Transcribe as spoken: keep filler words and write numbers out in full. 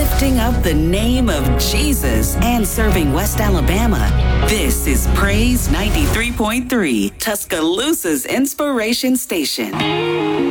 lifting up the name of Jesus and serving West Alabama. This is Praise ninety-three point three, Tuscaloosa's inspiration station.